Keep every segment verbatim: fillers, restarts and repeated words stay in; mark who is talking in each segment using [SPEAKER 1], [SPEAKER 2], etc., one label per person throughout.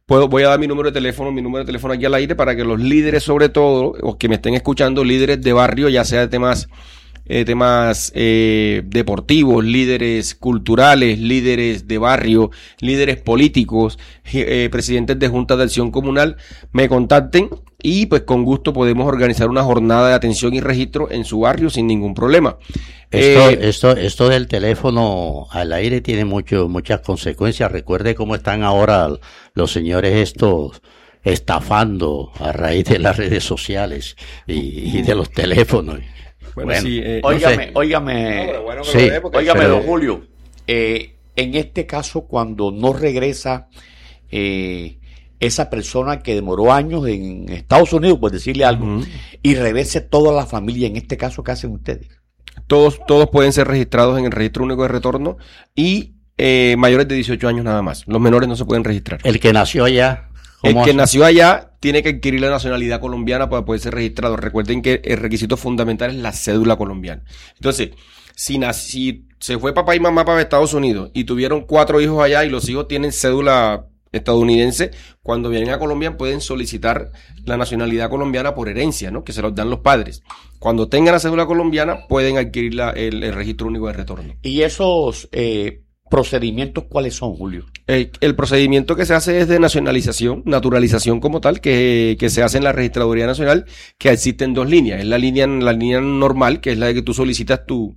[SPEAKER 1] puedo, voy a dar mi número de teléfono, mi número de teléfono aquí al aire para que los líderes, sobre todo, o que me estén escuchando, líderes de barrio, ya sea de temas, eh, temas eh, deportivos, líderes culturales, líderes de barrio, líderes políticos, eh, presidentes de juntas de acción comunal, me contacten y pues con gusto podemos organizar una jornada de atención y registro en su barrio sin ningún problema.
[SPEAKER 2] Esto,
[SPEAKER 1] eh,
[SPEAKER 2] esto, esto del teléfono al aire tiene mucho, muchas consecuencias. Recuerde cómo están ahora los señores estos estafando a raíz de las redes sociales y, y de los teléfonos.
[SPEAKER 1] Bueno,
[SPEAKER 3] bueno,
[SPEAKER 1] sí, eh,
[SPEAKER 3] óigame,
[SPEAKER 2] no sé.
[SPEAKER 3] óigame,
[SPEAKER 1] no, bueno,
[SPEAKER 2] sí,
[SPEAKER 1] dé,
[SPEAKER 3] óigame,
[SPEAKER 2] pero-
[SPEAKER 3] don Julio, eh, en este caso cuando no regresa eh, esa persona que demoró años en Estados Unidos, por decirle algo,
[SPEAKER 1] uh-huh.
[SPEAKER 3] y regrese toda la familia, en este caso, ¿qué hacen ustedes?
[SPEAKER 1] Todos, todos pueden ser registrados en el registro único de retorno y eh, mayores de dieciocho años nada más. Los menores no se pueden registrar.
[SPEAKER 2] El que nació allá.
[SPEAKER 1] El
[SPEAKER 2] ¿cómo
[SPEAKER 1] que
[SPEAKER 2] hace?
[SPEAKER 1] nació allá tiene que adquirir la nacionalidad colombiana para poder ser registrado. Recuerden que el requisito fundamental es la cédula colombiana. Entonces, si, nací, si se fue papá y mamá para Estados Unidos y tuvieron cuatro hijos allá y los hijos tienen cédula estadounidense, cuando vienen a Colombia pueden solicitar la nacionalidad colombiana por herencia, ¿no? Que se los dan los padres. Cuando tengan la cédula colombiana pueden adquirir la, el, el registro único de retorno.
[SPEAKER 3] ¿Y esos eh, procedimientos cuáles son, Julio?
[SPEAKER 1] El, el procedimiento que se hace es de nacionalización, naturalización como tal, que, que se hace en la Registraduría Nacional, que existen dos líneas. Es la línea, la línea normal, que es la de que tú solicitas tu,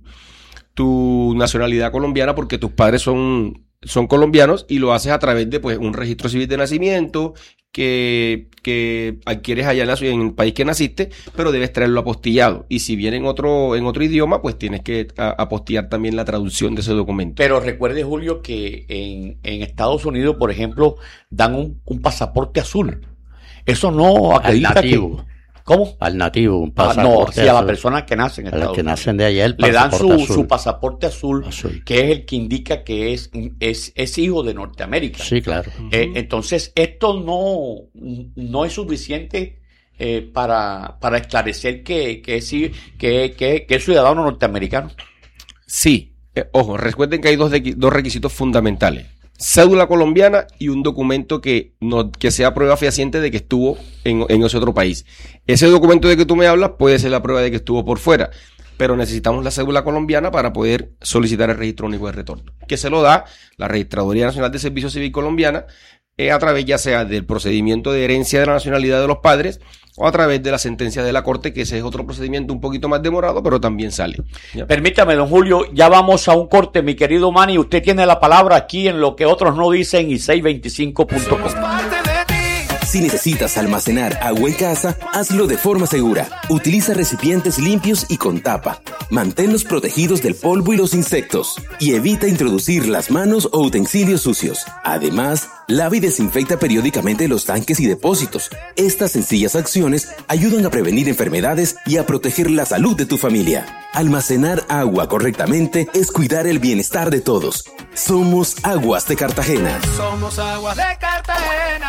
[SPEAKER 1] tu nacionalidad colombiana porque tus padres son, son colombianos y lo haces a través de pues un registro civil de nacimiento que, que adquieres allá en, la, en el país que naciste, pero debes traerlo apostillado. Y si viene en otro, en otro idioma, pues tienes que a, apostillar también la traducción de ese documento.
[SPEAKER 3] Pero recuerde, Julio, que en, en Estados Unidos, por ejemplo, dan un, un pasaporte azul. Eso no
[SPEAKER 2] Al
[SPEAKER 3] acredita
[SPEAKER 2] nativo.
[SPEAKER 3] que... ¿Cómo?
[SPEAKER 2] Al nativo, un
[SPEAKER 3] Ah, no,
[SPEAKER 2] pasaporte.
[SPEAKER 3] sí, a las
[SPEAKER 2] azul.
[SPEAKER 3] personas que nacen en
[SPEAKER 2] A los
[SPEAKER 3] Estados
[SPEAKER 2] que
[SPEAKER 3] Unidos.
[SPEAKER 2] nacen de allá, el
[SPEAKER 3] Le dan
[SPEAKER 2] pasaporte
[SPEAKER 3] su,
[SPEAKER 2] azul.
[SPEAKER 3] su pasaporte azul,
[SPEAKER 2] Azul.
[SPEAKER 3] que es el que indica que es, es, es hijo de Norteamérica.
[SPEAKER 2] Sí, claro.
[SPEAKER 3] Eh, entonces, esto no, no es suficiente eh, para, para esclarecer que, que, es, que, que, que es ciudadano norteamericano.
[SPEAKER 1] Sí, eh, ojo, recuerden que hay dos, de, dos requisitos fundamentales. Cédula colombiana y un documento que no que sea prueba fehaciente de que estuvo en, en ese otro país. Ese documento de que tú me hablas puede ser la prueba de que estuvo por fuera, pero necesitamos la cédula colombiana para poder solicitar el registro único de retorno, que se lo da la Registraduría Nacional de Servicio Civil Colombiana eh, a través ya sea del procedimiento de herencia de la nacionalidad de los padres o a través de la sentencia de la Corte, que ese es otro procedimiento un poquito más demorado, pero también sale. ¿Ya?
[SPEAKER 3] Permítame, don Julio, ya vamos a un corte, mi querido Manny. Usted tiene la palabra aquí en Lo que Otros No Dicen y seiscientos veinticinco punto com.
[SPEAKER 4] Si necesitas almacenar agua en casa, hazlo de forma segura. Utiliza recipientes limpios y con tapa. Manténlos protegidos del polvo y los insectos. Y evita introducir las manos o utensilios sucios. Además, lava y desinfecta periódicamente los tanques y depósitos. Estas sencillas acciones ayudan a prevenir enfermedades y a proteger la salud de tu familia. Almacenar agua correctamente es cuidar el bienestar de todos. Somos Aguas de Cartagena.
[SPEAKER 5] Somos Aguas de Cartagena.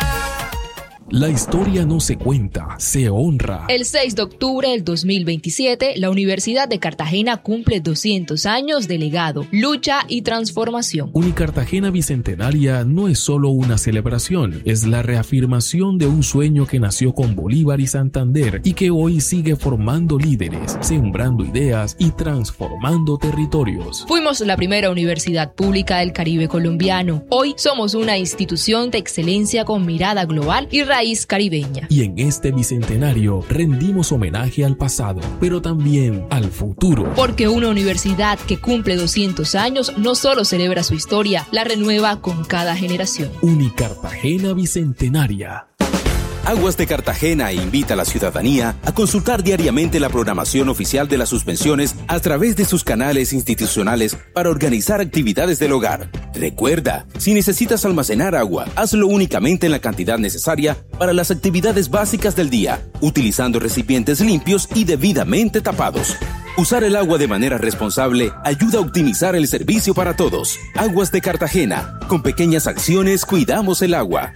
[SPEAKER 6] La historia no se cuenta, se honra.
[SPEAKER 7] El seis de octubre del dos mil veintisiete, la Universidad de Cartagena cumple doscientos años de legado, lucha y transformación.
[SPEAKER 6] Unicartagena Bicentenaria no es solo una celebración, es la reafirmación de un sueño que nació con Bolívar y Santander y que hoy sigue formando líderes, sembrando ideas y transformando territorios.
[SPEAKER 7] Fuimos la primera universidad pública del Caribe colombiano. Hoy somos una institución de excelencia con mirada global y raíz caribeña.
[SPEAKER 6] Y en este bicentenario rendimos homenaje al pasado, pero también al futuro.
[SPEAKER 7] Porque una universidad que cumple doscientos años no solo celebra su historia, la renueva con cada generación.
[SPEAKER 6] Unicartagena Bicentenaria.
[SPEAKER 4] Aguas de Cartagena invita a la ciudadanía a consultar diariamente la programación oficial de las suspensiones a través de sus canales institucionales para organizar actividades del hogar. Recuerda, si necesitas almacenar agua, hazlo únicamente en la cantidad necesaria para las actividades básicas del día, utilizando recipientes limpios y debidamente tapados. Usar el agua de manera responsable ayuda a optimizar el servicio para todos. Aguas de Cartagena. Con pequeñas acciones cuidamos el agua.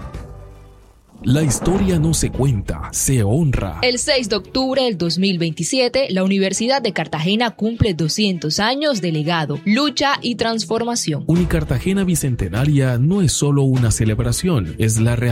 [SPEAKER 6] La historia no se cuenta, se honra.
[SPEAKER 7] El seis de octubre del dos mil veintisiete, la Universidad de Cartagena cumple doscientos años de legado, lucha y transformación.
[SPEAKER 6] Unicartagena Bicentenaria no es solo una celebración, es la reafirmación